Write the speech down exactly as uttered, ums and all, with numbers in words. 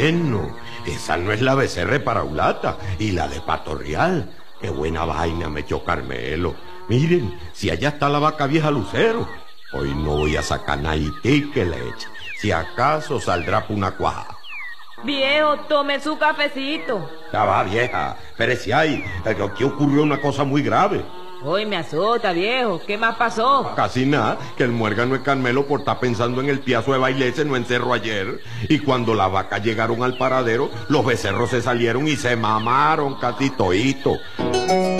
bueno, esa no es la becerre paraulata y la de Pato Real. Qué buena vaina me echó Carmelo. Miren, si allá está la vaca vieja Lucero. Hoy no voy a sacar naití que le eche. Si acaso saldrá por una cuaja. Viejo, tome su cafecito. Ya va, vieja. Pero si hay, aquí ocurrió una cosa muy grave. Hoy me azota, viejo. ¿Qué más pasó? Casi nada, que el muérgano de Carmelo por estar pensando en el piazo de baile ese no encerró ayer. Y cuando las vacas llegaron al paradero, los becerros se salieron y se mamaron casi toito.